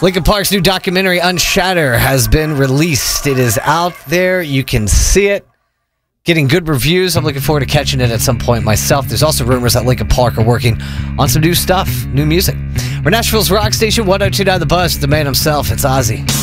Linkin Park's new documentary, Unshatter, has been released. It is out there. You can see it. Getting good reviews. I'm looking forward to catching it at some point myself. There's also rumors that Linkin Park are working on some new stuff, new music. We're Nashville's rock station, 102.9 The Buzz, the man himself. It's Ozzy.